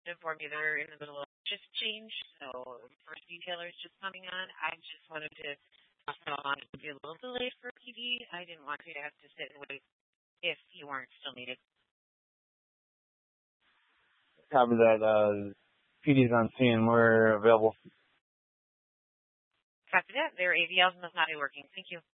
to inform you they're in the middle of shift change, so first detailer is just coming on. I just wanted to pass that along. It would be a little delayed for PD. I didn't want you to have to sit and wait if you weren't still needed. Copy that. PD's on scene. We're available. Copy that. Their AVLs must not be working. Thank you.